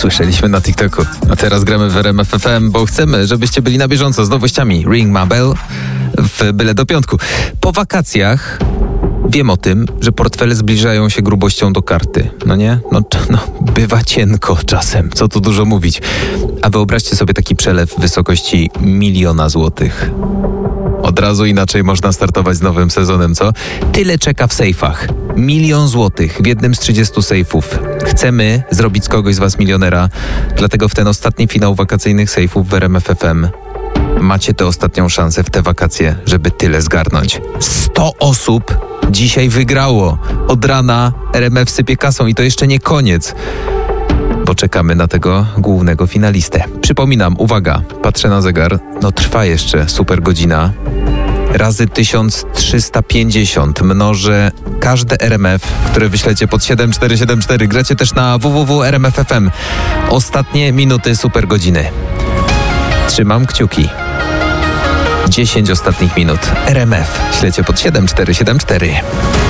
Słyszeliśmy na TikToku. A teraz gramy w RMF FM, bo chcemy, żebyście byli na bieżąco z nowościami. Ring my bell w byle do piątku. Po wakacjach wiem o tym, że portfele zbliżają się grubością do karty. No nie? No, bywa cienko czasem. Co tu dużo mówić. A wyobraźcie sobie taki przelew w wysokości 1 000 000 złotych. Od razu inaczej można startować z nowym sezonem, co? Tyle czeka w sejfach. 1 000 000 złotych w jednym z 30 sejfów. Chcemy zrobić z kogoś z was milionera, dlatego w ten ostatni finał wakacyjnych sejfów w RMF FM macie tę ostatnią szansę w te wakacje, żeby tyle zgarnąć. 100 osób dzisiaj wygrało. Od rana RMF sypie kasą i to jeszcze nie koniec. Poczekamy na tego głównego finalistę. Przypominam, uwaga, patrzę na zegar, trwa jeszcze super godzina. Razy 1350 mnożę każde RMF, które wyślecie pod 7474. Gracie też na www.rmf.fm. Ostatnie minuty super godziny. Trzymam kciuki. 10 ostatnich minut. RMF. Ślecie pod 7474.